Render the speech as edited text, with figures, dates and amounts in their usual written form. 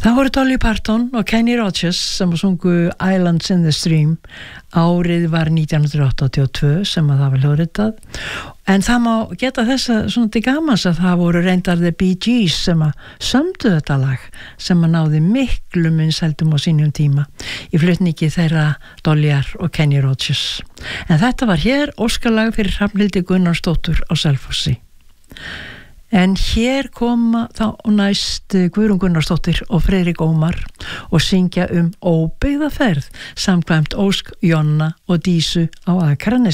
Það voru Dolly Parton og Kenny Rogers sem sungu Islands in the Stream. Árið var 1982 sem að það var hljóðritað. En það má geta þess að svona til gamans að það voru reyndar The Bee Gees sem að sömdu þetta lag sem að náði miklu vinsældum á sínum tíma í flutningi þeirra Dollyar og Kenny Rogers. En þetta var hér óskalag fyrir Hrafnhildi Gunnarsdóttur á Selfossi. En hér koma þá næst Guðrún Gunnarsdóttir og Friðrik Ómar og syngja óbyggða ferð samkvæmt ósk Jonna og Dísu á Akranesi.